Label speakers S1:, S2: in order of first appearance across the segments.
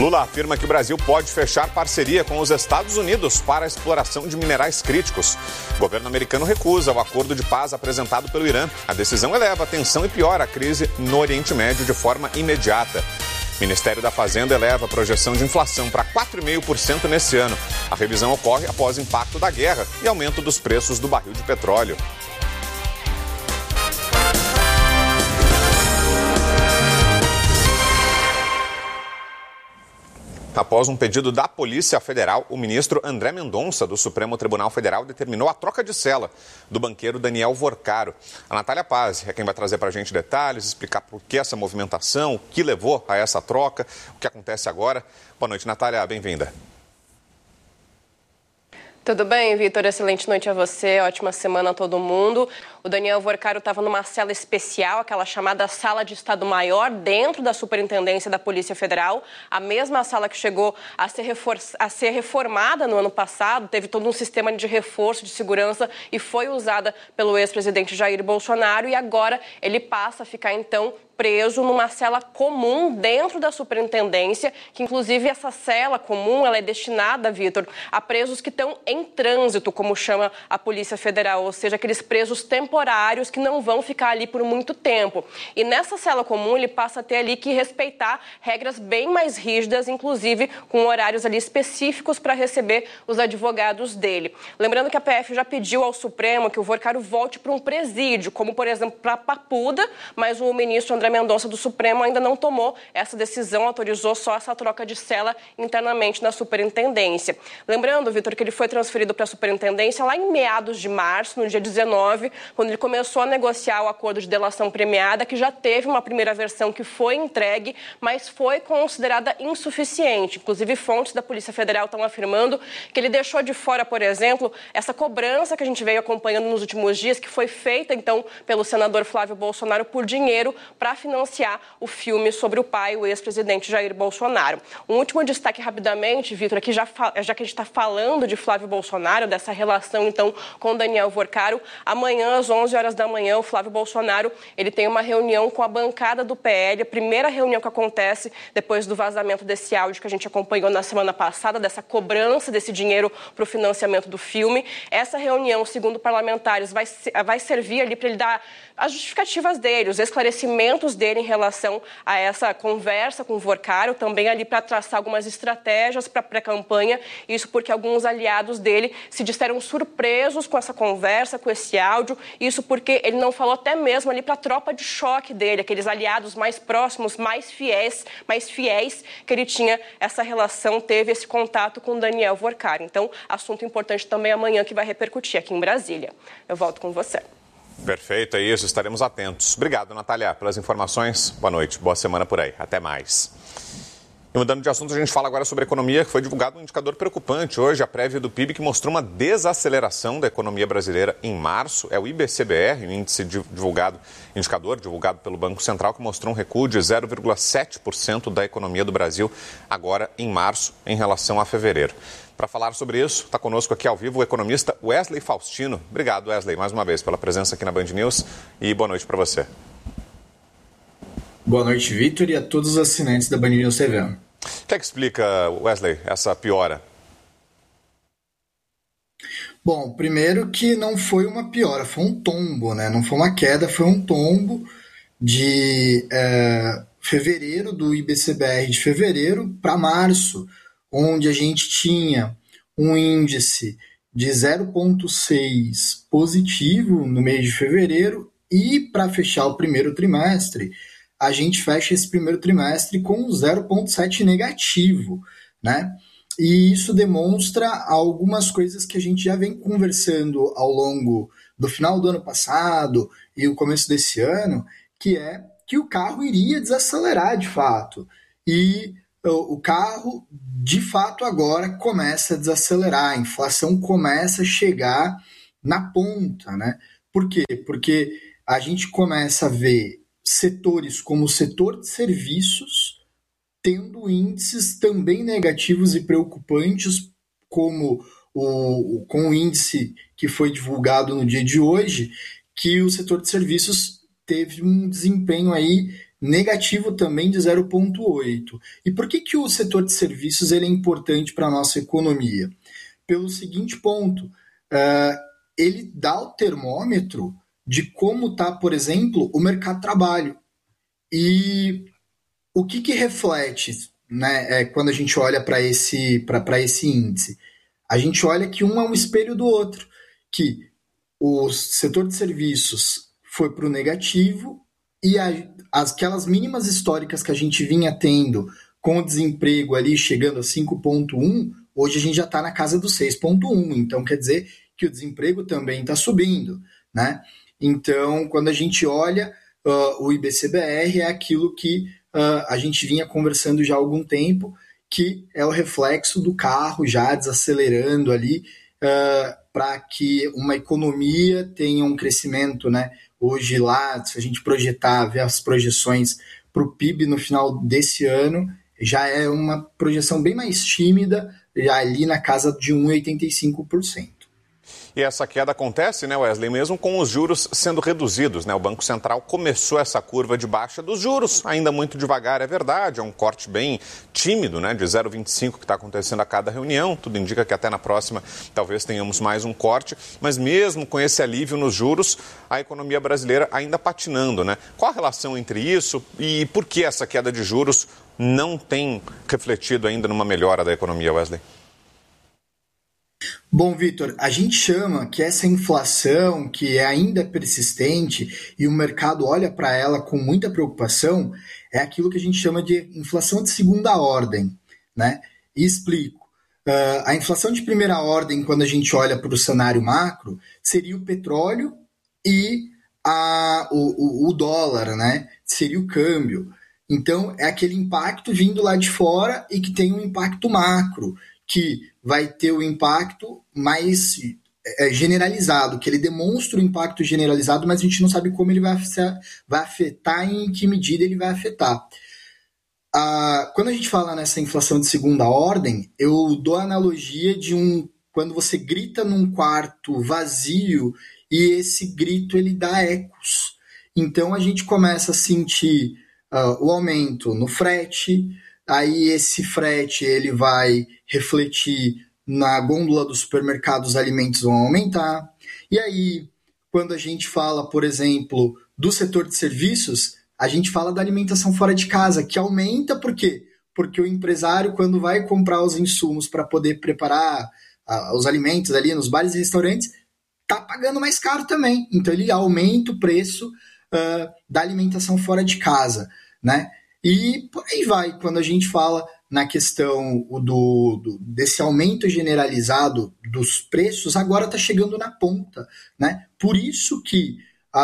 S1: Lula afirma que o Brasil pode fechar parceria com os Estados Unidos para a exploração de minerais críticos. O governo americano recusa o acordo de paz apresentado pelo Irã. A decisão eleva a tensão e piora a crise no Oriente Médio de forma imediata. O Ministério da Fazenda eleva a projeção de inflação para 4,5% nesse ano. A revisão ocorre após o impacto da guerra e aumento dos preços do barril de petróleo. Após um pedido da Polícia Federal, o ministro André Mendonça, do Supremo Tribunal Federal, determinou a troca de cela do banqueiro Daniel Vorcaro. A Natália Paz é quem vai trazer para a gente detalhes, explicar por que essa movimentação, o que levou a essa troca, o que acontece agora. Boa noite, Natália, bem-vinda.
S2: Tudo bem, Vitor? Excelente noite a você, ótima semana a todo mundo. O Daniel Vorcaro estava numa cela especial, aquela chamada Sala de Estado Maior, dentro da Superintendência da Polícia Federal. A mesma sala que chegou a ser reformada no ano passado, teve todo um sistema de reforço de segurança e foi usada pelo ex-presidente Jair Bolsonaro. E agora ele passa a ficar, então, preso numa cela comum dentro da superintendência, que inclusive essa cela comum ela é destinada, Vitor, a presos que estão em trânsito, como chama a Polícia Federal, ou seja, aqueles presos temporários que não vão ficar ali por muito tempo. E nessa cela comum ele passa a ter ali que respeitar regras bem mais rígidas, inclusive com horários ali específicos para receber os advogados dele. Lembrando que a PF já pediu ao Supremo que o Vorcaro volte para um presídio, como por exemplo para Papuda, mas o ministro André Mendonça do Supremo ainda não tomou essa decisão, autorizou só essa troca de cela internamente na superintendência. Lembrando, Vitor, que ele foi transferido para a superintendência lá em meados de março, no dia 19, quando ele começou a negociar o acordo de delação premiada, que já teve uma primeira versão que foi entregue, mas foi considerada insuficiente. Inclusive, fontes da Polícia Federal estão afirmando que ele deixou de fora, por exemplo, essa cobrança que a gente veio acompanhando nos últimos dias, que foi feita, então, pelo senador Flávio Bolsonaro por dinheiro para financiar o filme sobre o pai, o ex-presidente Jair Bolsonaro. Um último destaque rapidamente, Vitor, aqui já que a gente está falando de Flávio Bolsonaro, dessa relação, então, com Daniel Vorcaro, amanhã, às 11 horas da manhã, o Flávio Bolsonaro, ele tem uma reunião com a bancada do PL, a primeira reunião que acontece depois do vazamento desse áudio que a gente acompanhou na semana passada, dessa cobrança desse dinheiro para o financiamento do filme. Essa reunião, segundo parlamentares, vai servir ali para ele dar as justificativas dele, os esclarecimentos dele em relação a essa conversa com o Vorcaro, também ali para traçar algumas estratégias para a pré-campanha, isso porque alguns aliados dele se disseram surpresos com essa conversa, com esse áudio, isso porque ele não falou até mesmo ali para a tropa de choque dele, aqueles aliados mais próximos, mais fiéis que ele tinha essa relação, teve esse contato com Daniel Vorcaro. Então, assunto importante também amanhã que vai repercutir aqui em Brasília. Eu volto com você.
S1: Perfeito, é isso, estaremos atentos. Obrigado, Natália, pelas informações. Boa noite, boa semana por aí. Até mais. E mudando de assunto, a gente fala agora sobre economia, que foi divulgado um indicador preocupante hoje, a prévia do PIB, que mostrou uma desaceleração da economia brasileira em março. É o IBCBR, o índice indicador divulgado pelo Banco Central, que mostrou um recuo de 0,7% da economia do Brasil agora em março, em relação a fevereiro. Para falar sobre isso, está conosco aqui ao vivo o economista Wesley Faustino. Obrigado, Wesley, mais uma vez pela presença aqui na Band News e boa noite para você.
S3: Boa noite, Vitor, e a todos os assinantes da Band News TV.
S1: O que é que explica, Wesley, essa piora?
S3: Bom, primeiro que não foi uma piora, foi um tombo, né? Não foi uma queda, foi um tombo de fevereiro, do IBCBR de fevereiro para março, onde a gente tinha um índice de 0,6 positivo no mês de fevereiro e para fechar o primeiro trimestre, a gente fecha esse primeiro trimestre com 0,7 negativo, né? E isso demonstra algumas coisas que a gente já vem conversando ao longo do final do ano passado e o começo desse ano, que é que o carro iria desacelerar de fato. E o carro, de fato, agora começa a desacelerar, a inflação começa a chegar na ponta, né? Por quê? Porque a gente começa a ver setores como o setor de serviços tendo índices também negativos e preocupantes, como com o índice que foi divulgado no dia de hoje, que o setor de serviços teve um desempenho aí negativo também de 0,8. E por que o setor de serviços ele é importante para a nossa economia? Pelo seguinte ponto, ele dá o termômetro de como está, por exemplo, o mercado de trabalho. E o que reflete, né, quando a gente olha para esse índice? A gente olha que um é um espelho do outro, que o setor de serviços foi para o negativo e aquelas mínimas históricas que a gente vinha tendo com o desemprego ali chegando a 5,1, hoje a gente já está na casa do 6,1, então quer dizer que o desemprego também está subindo, né? Então, quando a gente olha, o IBCBR é aquilo que a gente vinha conversando já há algum tempo, que é o reflexo do carro já desacelerando ali, para que uma economia tenha um crescimento, né? Hoje lá, se a gente projetar, ver as projeções para o PIB no final desse ano, já é uma projeção bem mais tímida, já ali na casa de 1,85%.
S1: E essa queda acontece, né, Wesley, mesmo com os juros sendo reduzidos, né? O Banco Central começou essa curva de baixa dos juros, ainda muito devagar, é verdade, é um corte bem tímido, né, de 0,25 que está acontecendo a cada reunião, tudo indica que até na próxima talvez tenhamos mais um corte, mas mesmo com esse alívio nos juros, a economia brasileira ainda patinando, né? Qual a relação entre isso e por que essa queda de juros não tem refletido ainda numa melhora da economia, Wesley?
S3: Bom, Vitor, a gente chama que essa inflação, que ainda é persistente e o mercado olha para ela com muita preocupação, é aquilo que a gente chama de inflação de segunda ordem, né? E explico. A inflação de primeira ordem, quando a gente olha para o cenário macro, seria o petróleo e o dólar, né? Seria o câmbio. Então, é aquele impacto vindo lá de fora e que tem um impacto macro, que vai ter o impacto mais generalizado, que ele demonstra o impacto generalizado, mas a gente não sabe como ele vai afetar e em que medida ele vai afetar. Quando a gente fala nessa inflação de segunda ordem, eu dou a analogia de quando você grita num quarto vazio e esse grito ele dá ecos. Então a gente começa a sentir o aumento no frete, aí esse frete ele vai refletir na gôndola do supermercado, os alimentos vão aumentar. E aí, quando a gente fala, por exemplo, do setor de serviços, a gente fala da alimentação fora de casa, que aumenta por quê? Porque o empresário, quando vai comprar os insumos para poder preparar os alimentos ali nos bares e restaurantes, está pagando mais caro também. Então, ele aumenta o preço da alimentação fora de casa, né? E por aí vai, quando a gente fala na questão desse aumento generalizado dos preços, agora está chegando na ponta, né? Por isso que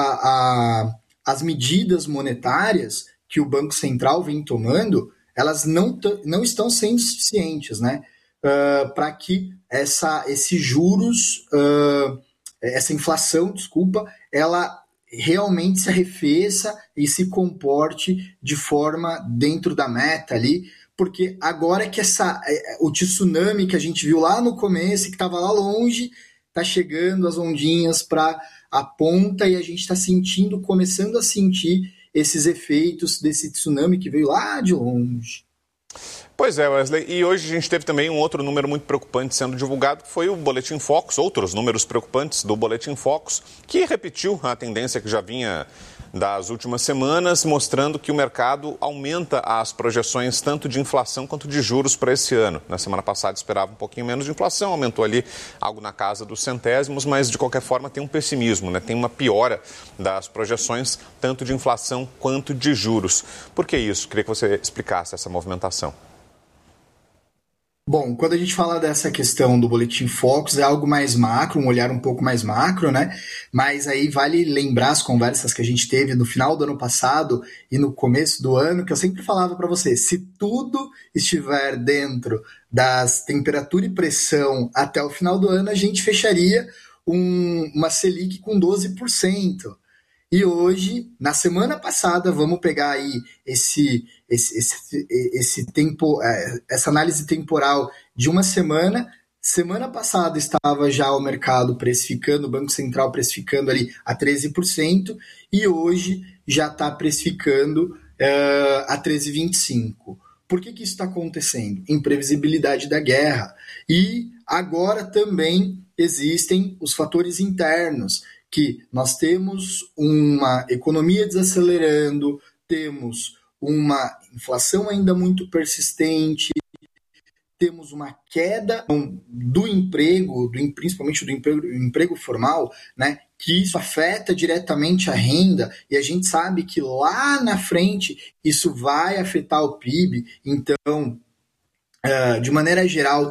S3: as medidas monetárias que o Banco Central vem tomando, elas não estão sendo suficientes, né? Para que esses juros, essa inflação, ela realmente se arrefeça e se comporte de forma dentro da meta ali, porque agora que o tsunami que a gente viu lá no começo, que estava lá longe, está chegando as ondinhas para a ponta e a gente está começando a sentir esses efeitos desse tsunami que veio lá de longe.
S1: Pois é, Wesley, e hoje a gente teve também um outro número muito preocupante sendo divulgado, que foi o Boletim Focus, outros números preocupantes do Boletim Focus, que repetiu a tendência que já vinha das últimas semanas, mostrando que o mercado aumenta as projeções tanto de inflação quanto de juros para esse ano. Na semana passada esperava um pouquinho menos de inflação, aumentou ali algo na casa dos centésimos, mas de qualquer forma tem um pessimismo, né? Tem uma piora das projeções tanto de inflação quanto de juros. Por que isso? Queria que você explicasse essa movimentação.
S3: Bom, quando a gente fala dessa questão do Boletim Focus, é algo mais macro, um olhar um pouco mais macro, né? Mas aí vale lembrar as conversas que a gente teve no final do ano passado e no começo do ano, que eu sempre falava para você, se tudo estiver dentro das temperatura e pressão até o final do ano, a gente fecharia uma Selic com 12%. E hoje, na semana passada, vamos pegar aí essa análise temporal de uma semana. Semana passada estava já o mercado precificando, o Banco Central precificando ali a 13%, e hoje já está precificando a 13,25. Por que isso está acontecendo? Imprevisibilidade da guerra. E agora também existem os fatores internos, que nós temos uma economia desacelerando, temos uma inflação ainda muito persistente, temos uma queda do emprego, principalmente do emprego formal, né, que isso afeta diretamente a renda, e a gente sabe que lá na frente isso vai afetar o PIB. Então, de maneira geral,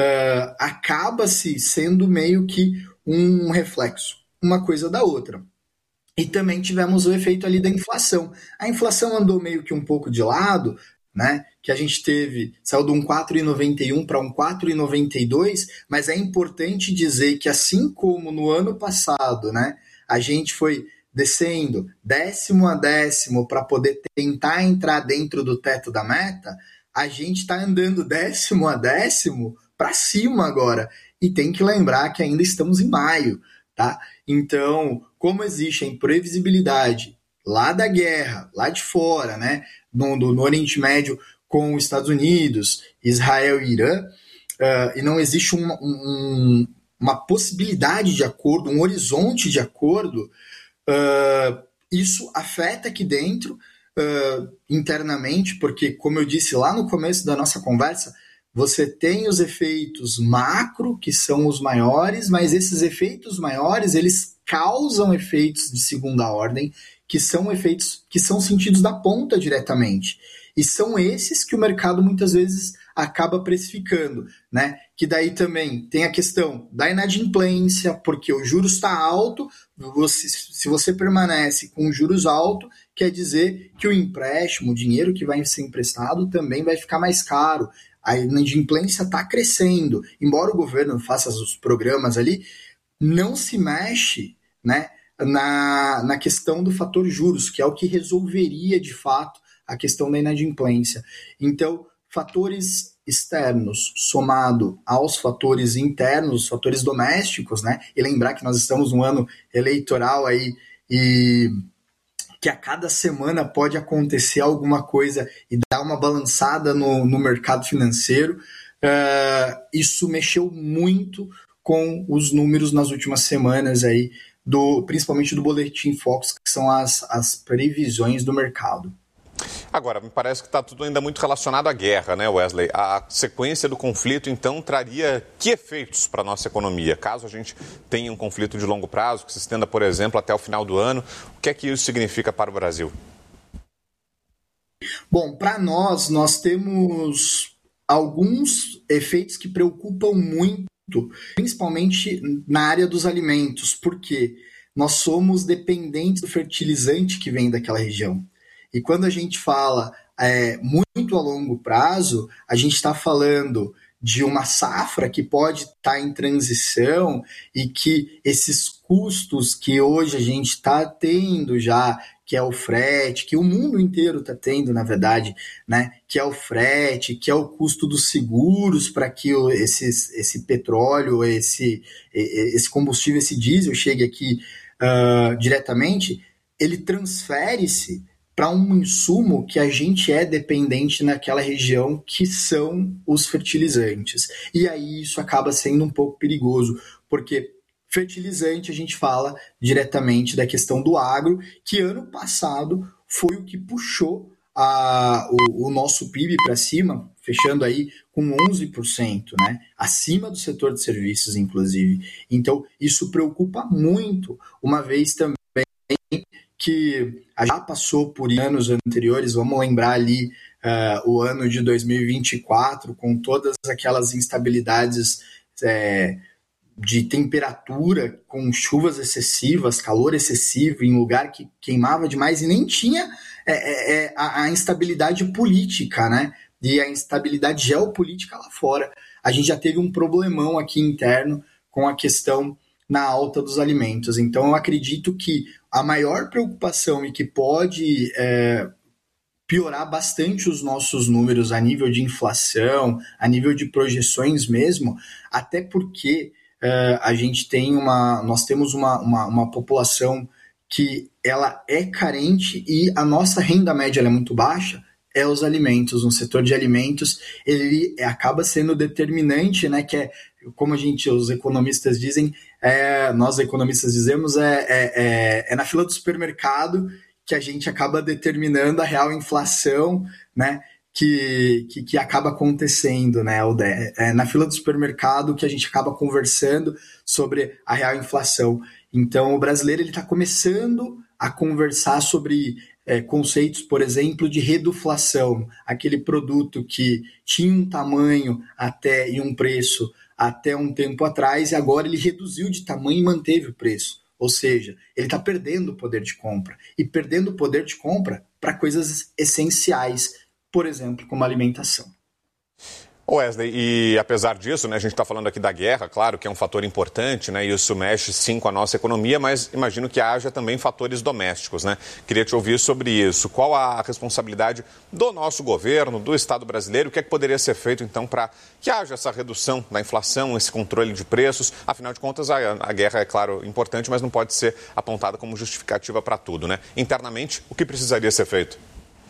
S3: acaba-se sendo meio que um reflexo, uma coisa da outra. E também tivemos o efeito ali da inflação. A inflação andou meio que um pouco de lado, né? Que a gente saiu de um 4,91 para um 4,92, mas é importante dizer que assim como no ano passado, né, a gente foi descendo décimo a décimo para poder tentar entrar dentro do teto da meta, a gente está andando décimo a décimo para cima agora. E tem que lembrar que ainda estamos em maio, tá? Então, como existe a imprevisibilidade lá da guerra, lá de fora, né, no Oriente Médio com os Estados Unidos, Israel e Irã, e não existe uma possibilidade de acordo, um horizonte de acordo, isso afeta aqui dentro, internamente, porque, como eu disse lá no começo da nossa conversa, você tem os efeitos macro, que são os maiores, mas esses efeitos maiores, eles causam efeitos de segunda ordem, que são efeitos que são sentidos da ponta diretamente. E são esses que o mercado muitas vezes acaba precificando, né? Que daí também tem a questão da inadimplência, porque o juros está alto, se você permanece com juros altos, quer dizer que o empréstimo, o dinheiro que vai ser emprestado também vai ficar mais caro. A inadimplência está crescendo. Embora o governo faça os programas ali, não se mexe, né, na questão do fator juros, que é o que resolveria, de fato, a questão da inadimplência. Então, fatores externos somado aos fatores internos, os fatores domésticos, né, e lembrar que nós estamos num ano eleitoral aí, e que a cada semana pode acontecer alguma coisa e dar uma balançada no mercado financeiro, isso mexeu muito com os números nas últimas semanas aí, principalmente do Boletim Focus, que são as previsões do mercado.
S1: Agora, me parece que está tudo ainda muito relacionado à guerra, né, Wesley? A sequência do conflito, então, traria que efeitos para a nossa economia? Caso a gente tenha um conflito de longo prazo, que se estenda, por exemplo, até o final do ano, o que é que isso significa para o Brasil?
S3: Bom, para nós temos alguns efeitos que preocupam muito, principalmente na área dos alimentos, porque nós somos dependentes do fertilizante que vem daquela região. E quando a gente fala muito a longo prazo, a gente está falando de uma safra que pode estar em transição e que esses custos que hoje a gente está tendo já, que é o frete, que o mundo inteiro está tendo, na verdade, né? Que é o frete, que é o custo dos seguros para que esse petróleo, esse combustível, esse diesel chegue aqui diretamente, ele transfere-se para um insumo que a gente é dependente naquela região, que são os fertilizantes. E aí isso acaba sendo um pouco perigoso, porque fertilizante a gente fala diretamente da questão do agro, que ano passado foi o que puxou o nosso PIB para cima, fechando aí com 11%, né? Acima do setor de serviços, inclusive. Então, isso preocupa muito, uma vez também que já passou por anos anteriores, vamos lembrar ali o ano de 2024, com todas aquelas instabilidades de temperatura, com chuvas excessivas, calor excessivo, em lugar que queimava demais, e nem tinha a instabilidade política, né? E a instabilidade geopolítica lá fora. A gente já teve um problemão aqui interno com a questão na alta dos alimentos. Então, eu acredito que a maior preocupação e que pode piorar bastante os nossos números a nível de inflação, a nível de projeções mesmo, até porque nós temos uma população que ela é carente e a nossa renda média ela é muito baixa, é os alimentos. No setor de alimentos, ele acaba sendo determinante, né, que é, como os economistas dizem, nós economistas dizemos, é na fila do supermercado que a gente acaba determinando a real inflação, né, que acaba acontecendo, né? Na fila do supermercado que a gente acaba conversando sobre a real inflação. Então, o brasileiro está começando a conversar sobre conceitos, por exemplo, de reduflação, aquele produto que tinha um tamanho e um preço até um tempo atrás, e agora ele reduziu de tamanho e manteve o preço. Ou seja, ele está perdendo o poder de compra. E perdendo o poder de compra para coisas essenciais, por exemplo, como alimentação.
S1: Wesley, e apesar disso, né, a gente está falando aqui da guerra, claro que é um fator importante, né, e isso mexe sim com a nossa economia, mas imagino que haja também fatores domésticos, né? Queria te ouvir sobre isso. Qual a responsabilidade do nosso governo, do Estado brasileiro? O que é que poderia ser feito, então, para que haja essa redução da inflação, esse controle de preços? Afinal de contas, a guerra é, claro, importante, mas não pode ser apontada como justificativa para tudo, né? Internamente, o que precisaria ser feito?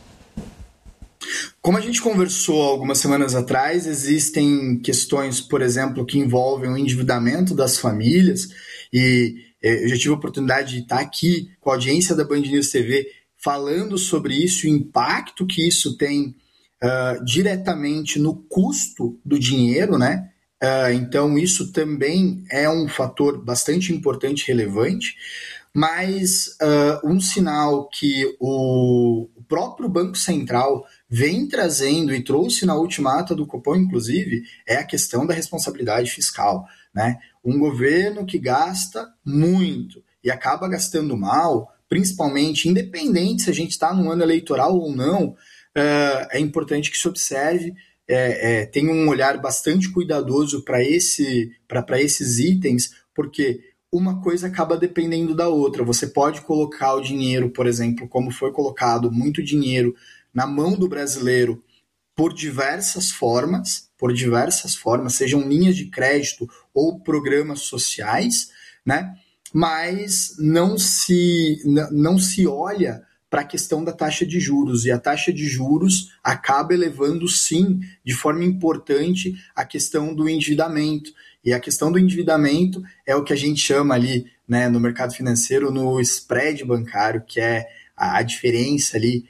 S3: Como a gente conversou algumas semanas atrás, existem questões, por exemplo, que envolvem o endividamento das famílias, e eu já tive a oportunidade de estar aqui com a audiência da Band News TV falando sobre isso, o impacto que isso tem diretamente no custo do dinheiro, né? Então isso também é um fator bastante importante e relevante, mas um sinal que o próprio Banco Central vem trazendo e trouxe na última ata do Copom, inclusive, é a questão da responsabilidade fiscal, né? Um governo que gasta muito e acaba gastando mal, principalmente, independente se a gente está num ano eleitoral ou não, é importante que se observe, tenha um olhar bastante cuidadoso para esses itens, porque uma coisa acaba dependendo da outra. Você pode colocar o dinheiro, por exemplo, como foi colocado muito dinheiro na mão do brasileiro por diversas formas, sejam linhas de crédito ou programas sociais, né? Mas não se olha para a questão da taxa de juros, e a taxa de juros acaba elevando, sim, de forma importante, a questão do endividamento. E a questão do endividamento é o que a gente chama ali, né, no mercado financeiro, no spread bancário, que é a diferença ali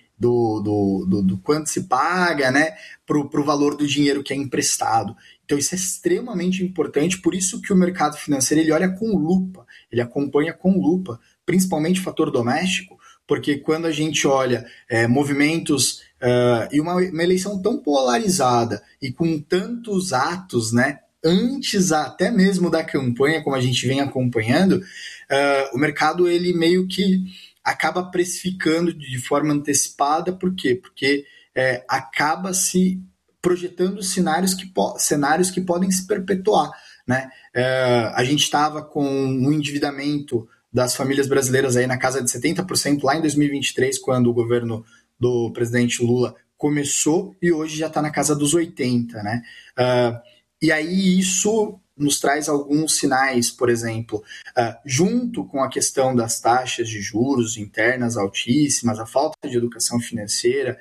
S3: do quanto se paga, né, para o valor do dinheiro que é emprestado. Então isso é extremamente importante, por isso que o mercado financeiro ele olha com lupa, ele acompanha com lupa, principalmente o fator doméstico, porque quando a gente olha movimentos e uma eleição tão polarizada e com tantos atos, né, antes até mesmo da campanha, como a gente vem acompanhando, o mercado ele meio que acaba precificando de forma antecipada. Por quê? Porque acaba se projetando cenários que podem se perpetuar, né? A gente estava com um endividamento das famílias brasileiras aí na casa de 70% lá em 2023, quando o governo do presidente Lula começou, e hoje já está na casa dos 80%, né? E aí isso nos traz alguns sinais, por exemplo, junto com a questão das taxas de juros internas altíssimas, a falta de educação financeira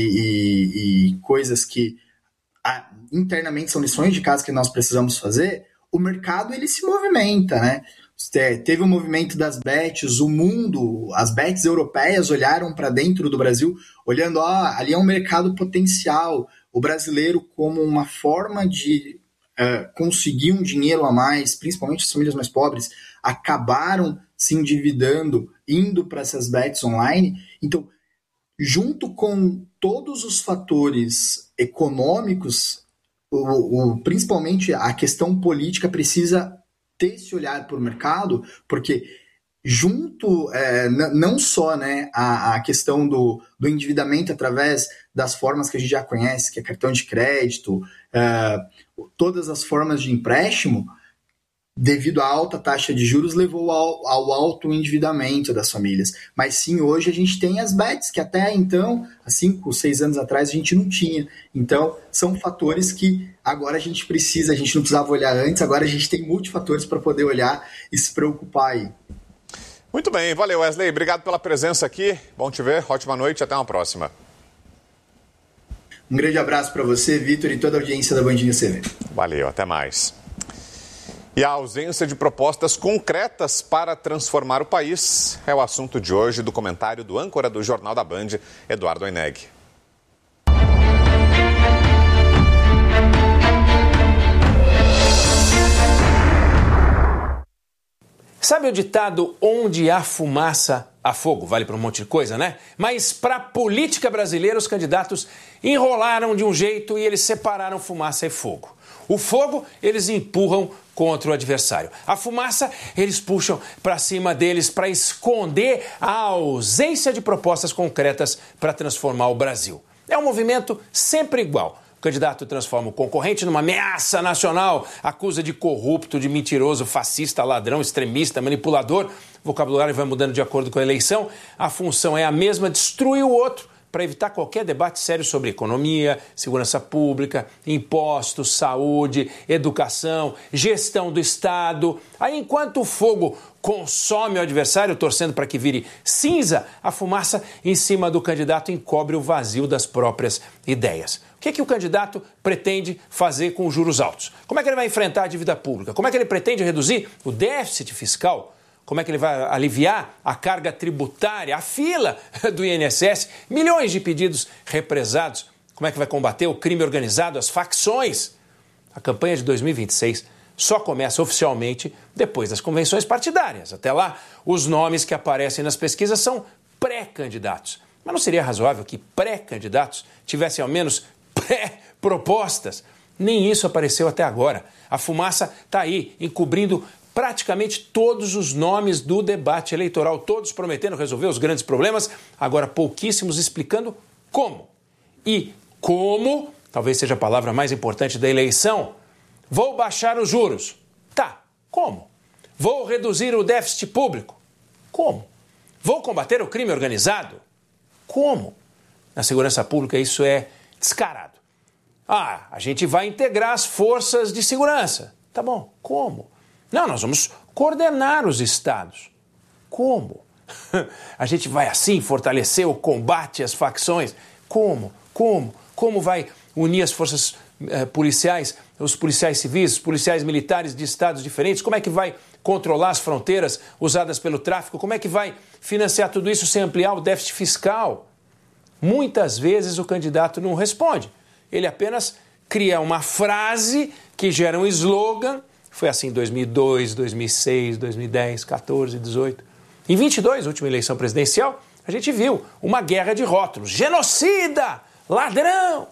S3: e coisas que internamente são lições de casa que nós precisamos fazer, o mercado ele se movimenta, né? Teve o movimento das bets, o mundo, as bets europeias olharam para dentro do Brasil, olhando, ali é um mercado potencial, o brasileiro como uma forma de conseguir um dinheiro a mais, principalmente as famílias mais pobres, acabaram se endividando, indo para essas bets online. Então, junto com todos os fatores econômicos, principalmente a questão política precisa ter esse olhar para o mercado, porque junto, não só, né, a questão do endividamento através das formas que a gente já conhece, que é cartão de crédito, todas as formas de empréstimo, devido à alta taxa de juros, levou ao alto endividamento das famílias. Mas sim, hoje a gente tem as bets, que até então, há 5, 6 anos atrás, a gente não tinha. Então, são fatores que agora a gente não precisava olhar antes, agora a gente tem multifatores para poder olhar e se preocupar aí.
S1: Muito bem, valeu Wesley, obrigado pela presença aqui, bom te ver, ótima noite, até uma próxima.
S3: Um grande abraço para você, Vitor, e toda a audiência da Band News TV.
S1: Valeu, até mais. E a ausência de propostas concretas para transformar o país é o assunto de hoje do comentário do âncora do Jornal da Band, Eduardo Oineg.
S4: Sabe o ditado, onde há fumaça, há fogo? Vale para um monte de coisa, né? Mas para a política brasileira, os candidatos enrolaram de um jeito e eles separaram fumaça e fogo. O fogo, eles empurram contra o adversário. A fumaça, eles puxam para cima deles para esconder a ausência de propostas concretas para transformar o Brasil. É um movimento sempre igual. O candidato transforma o concorrente numa ameaça nacional, acusa de corrupto, de mentiroso, fascista, ladrão, extremista, manipulador. O vocabulário vai mudando de acordo com a eleição. A função é a mesma, destruir o outro para evitar qualquer debate sério sobre economia, segurança pública, impostos, saúde, educação, gestão do Estado. Aí, enquanto o fogo consome o adversário, torcendo para que vire cinza, a fumaça em cima do candidato encobre o vazio das próprias ideias. O que o candidato pretende fazer com os juros altos? Como é que ele vai enfrentar a dívida pública? Como é que ele pretende reduzir o déficit fiscal? Como é que ele vai aliviar a carga tributária, a fila do INSS, milhões de pedidos represados? Como é que vai combater o crime organizado, as facções? A campanha de 2026 só começa oficialmente depois das convenções partidárias. Até lá, os nomes que aparecem nas pesquisas são pré-candidatos. Mas não seria razoável que pré-candidatos tivessem ao menos pré-propostas? Nem isso apareceu até agora. A fumaça está aí, encobrindo praticamente todos os nomes do debate eleitoral, todos prometendo resolver os grandes problemas, agora pouquíssimos explicando como. E como, talvez seja a palavra mais importante da eleição, vou baixar os juros. Tá, como? Vou reduzir o déficit público. Como? Vou combater o crime organizado. Como? Na segurança pública isso é descarado. A gente vai integrar as forças de segurança. Tá bom, como? Não, nós vamos coordenar os estados. Como? A gente vai assim fortalecer o combate às facções? Como? Como vai unir as forças policiais, os policiais civis, os policiais militares de estados diferentes? Como é que vai controlar as fronteiras usadas pelo tráfico? Como é que vai financiar tudo isso sem ampliar o déficit fiscal? Muitas vezes o candidato não responde. Ele apenas cria uma frase que gera um slogan. Foi assim em 2002, 2006, 2010, 14, 18. Em 22, última eleição presidencial, a gente viu uma guerra de rótulos. Genocida! Ladrão!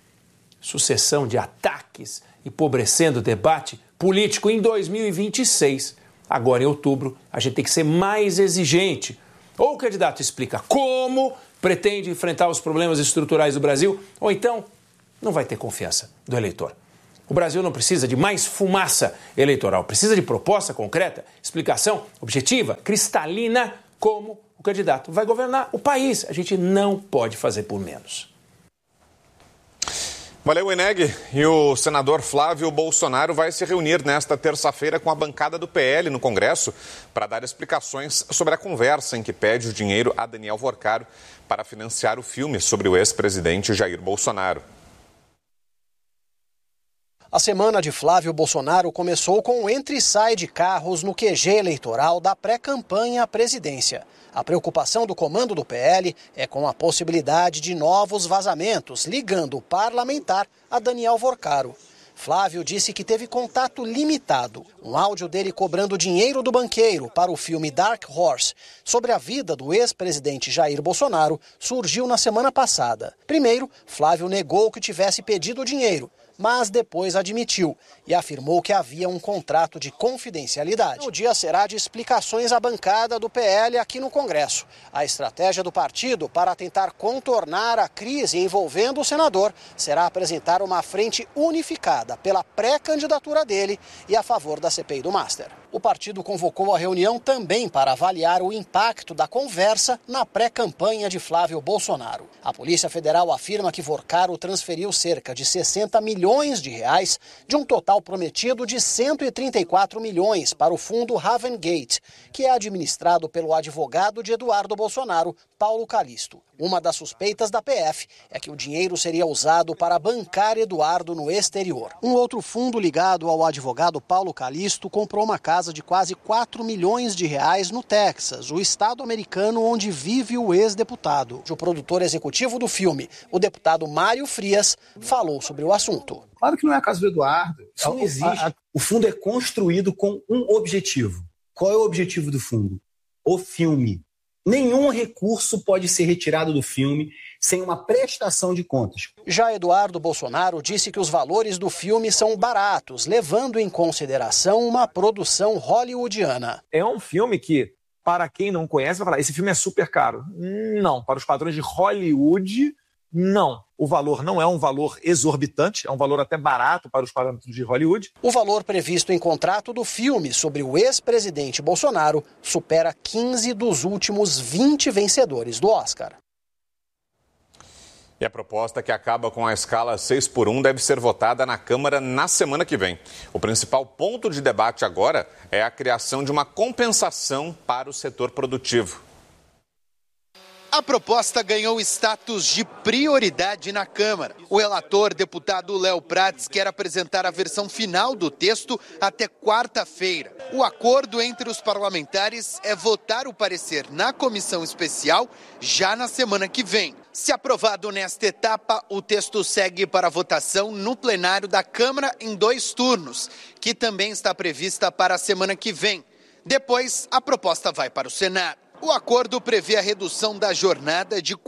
S4: Sucessão de ataques, empobrecendo o debate político em 2026. Agora, em outubro, a gente tem que ser mais exigente. Ou o candidato explica como pretende enfrentar os problemas estruturais do Brasil, ou então não vai ter confiança do eleitor. O Brasil não precisa de mais fumaça eleitoral, precisa de proposta concreta, explicação objetiva, cristalina, como o candidato vai governar o país. A gente não pode fazer por menos.
S1: Valeu, Oineg. E o senador Flávio Bolsonaro vai se reunir nesta terça-feira com a bancada do PL no Congresso para dar explicações sobre a conversa em que pede o dinheiro a Daniel Vorcaro para financiar o filme sobre o ex-presidente Jair Bolsonaro.
S5: A semana de Flávio Bolsonaro começou com o entra e sai de carros no QG eleitoral da pré-campanha à presidência. A preocupação do comando do PL é com a possibilidade de novos vazamentos, ligando o parlamentar a Daniel Vorcaro. Flávio disse que teve contato limitado. Um áudio dele cobrando dinheiro do banqueiro para o filme Dark Horse sobre a vida do ex-presidente Jair Bolsonaro surgiu na semana passada. Primeiro, Flávio negou que tivesse pedido o dinheiro, mas depois admitiu e afirmou que havia um contrato de confidencialidade. O dia será de explicações à bancada do PL aqui no Congresso. A estratégia do partido para tentar contornar a crise envolvendo o senador será apresentar uma frente unificada pela pré-candidatura dele e a favor da CPI do Master. O partido convocou a reunião também para avaliar o impacto da conversa na pré-campanha de Flávio Bolsonaro. A Polícia Federal afirma que Vorcaro transferiu cerca de 60 milhões de reais de um total prometido de 134 milhões para o fundo Ravengate, que é administrado pelo advogado de Eduardo Bolsonaro, Paulo Calixto. Uma das suspeitas da PF é que o dinheiro seria usado para bancar Eduardo no exterior. Um outro fundo ligado ao advogado Paulo Calixto comprou uma casa de quase 4 milhões de reais no Texas, o estado americano onde vive o ex-deputado. O produtor executivo do filme, o deputado Mário Frias, falou sobre o assunto.
S6: Claro que não é a casa do Eduardo.
S7: Isso não existe. O fundo é construído com um objetivo. Qual é o objetivo do fundo? O filme. Nenhum recurso pode ser retirado do filme sem uma prestação de contas.
S5: Já Eduardo Bolsonaro disse que os valores do filme são baratos, levando em consideração uma produção hollywoodiana.
S6: É um filme que, para quem não conhece, vai falar, esse filme é super caro. Não, para os padrões de Hollywood, não. O valor não é um valor exorbitante, é um valor até barato para os parâmetros de Hollywood.
S5: O valor previsto em contrato do filme sobre o ex-presidente Bolsonaro supera 15 dos últimos 20 vencedores do Oscar.
S1: E a proposta que acaba com a escala 6x1 deve ser votada na Câmara na semana que vem. O principal ponto de debate agora é a criação de uma compensação para o setor produtivo.
S8: A proposta ganhou status de prioridade na Câmara. O relator, deputado Léo Prats, quer apresentar a versão final do texto até quarta-feira. O acordo entre os parlamentares é votar o parecer na comissão especial já na semana que vem. Se aprovado nesta etapa, o texto segue para votação no plenário da Câmara em 2 turnos, que também está prevista para a semana que vem. Depois, a proposta vai para o Senado. O acordo prevê a redução da jornada de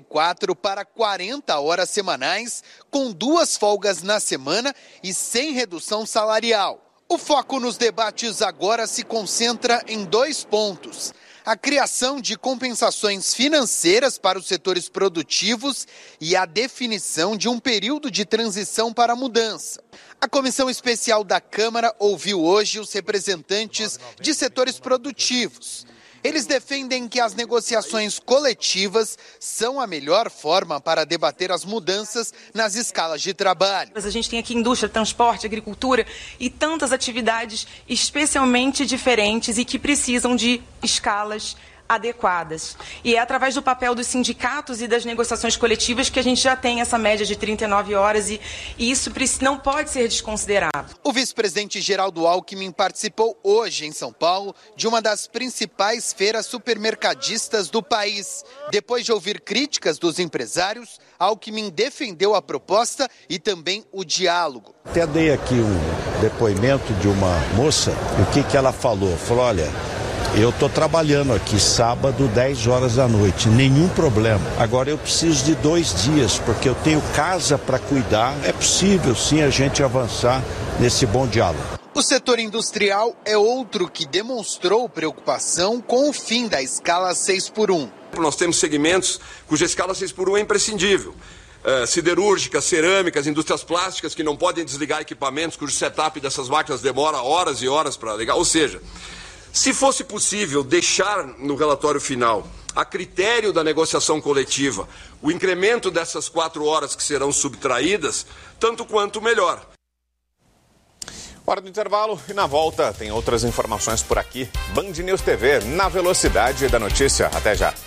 S8: 44 para 40 horas semanais, com 2 folgas na semana e sem redução salarial. O foco nos debates agora se concentra em 2 pontos: a criação de compensações financeiras para os setores produtivos e a definição de um período de transição para a mudança. A Comissão Especial da Câmara ouviu hoje os representantes de setores produtivos. Eles defendem que as negociações coletivas são a melhor forma para debater as mudanças nas escalas de trabalho.
S9: A gente tem aqui indústria, transporte, agricultura e tantas atividades especialmente diferentes e que precisam de escalas adequadas. E é através do papel dos sindicatos e das negociações coletivas que a gente já tem essa média de 39 horas e isso não pode ser desconsiderado.
S8: O vice-presidente Geraldo Alckmin participou hoje em São Paulo de uma das principais feiras supermercadistas do país. Depois de ouvir críticas dos empresários, Alckmin defendeu a proposta e também o diálogo.
S10: Até dei aqui um depoimento de uma moça, e o que ela falou? Falou, olha, eu estou trabalhando aqui sábado, 10 horas da noite, nenhum problema. Agora eu preciso de 2 dias, porque eu tenho casa para cuidar. É possível sim a gente avançar nesse bom diálogo.
S8: O setor industrial é outro que demonstrou preocupação com o fim da escala 6x1.
S11: Nós temos segmentos cuja escala 6x1 é imprescindível. Siderúrgicas, cerâmicas, indústrias plásticas que não podem desligar equipamentos, cujo setup dessas máquinas demora horas e horas para ligar. Ou seja, se fosse possível deixar no relatório final, a critério da negociação coletiva, o incremento dessas 4 horas que serão subtraídas, tanto quanto melhor.
S1: Hora do intervalo e na volta tem outras informações por aqui. Band News TV, na velocidade da notícia. Até já.